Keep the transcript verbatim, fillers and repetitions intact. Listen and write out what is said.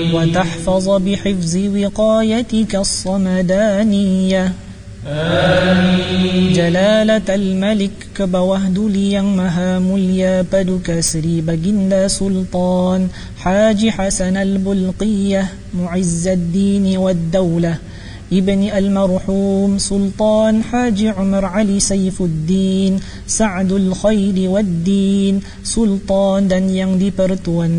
وتحفظ بحفظ وقايتك الصمدانية. آمين. جلالة الملك كبوهدل yang maha mulia paduka Sri Baginda Sultan Haji Hasan Al-Bulqiyah Mu'izzuddin wad-Daulah Ibni Al-Marhum Sultan Haji Umar Ali Saifuddin Sa'dul Khairi wad-Din Sultan dan yang dipertuan